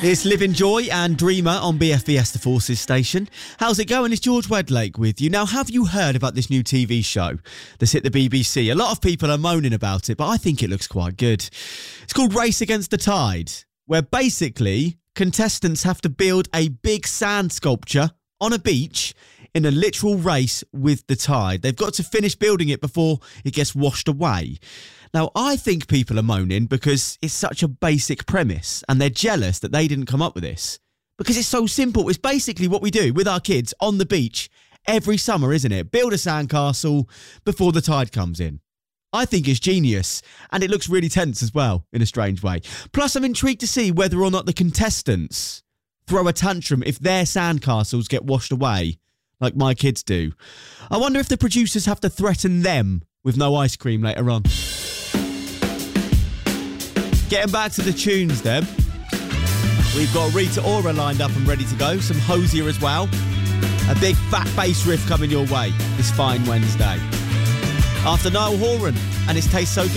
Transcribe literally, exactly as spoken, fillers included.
It's Live Enjoy and Dreamer on B F B S The Forces station. How's it going? It's George Wedlake with you. Now, have you heard about this new T V show that's hit the B B C? A lot of people are moaning about it, but I think it looks quite good. It's called Race Against the Tide, where basically contestants have to build a big sand sculpture on a beach in a literal race with the tide. They've got to finish building it before it gets washed away. Now, I think people are moaning because it's such a basic premise and they're jealous that they didn't come up with this. Because it's so simple. It's basically what we do with our kids on the beach every summer, isn't it? Build a sandcastle before the tide comes in. I think it's genius, and it looks really tense as well, in a strange way. Plus, I'm intrigued to see whether or not the contestants throw a tantrum if their sandcastles get washed away, like my kids do. I wonder if the producers have to threaten them with no ice cream later on. Getting back to the tunes then. We've got Rita Ora lined up and ready to go. Some Hosier as well. A big fat bass riff coming your way this fine Wednesday. After Niall Horan and his Taste So Good.